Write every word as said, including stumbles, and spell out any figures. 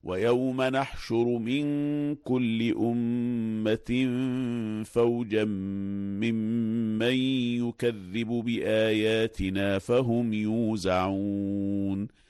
ويوم نحشر من كل أمة فوجا ممن يكذب بآياتنا فهم يوزعون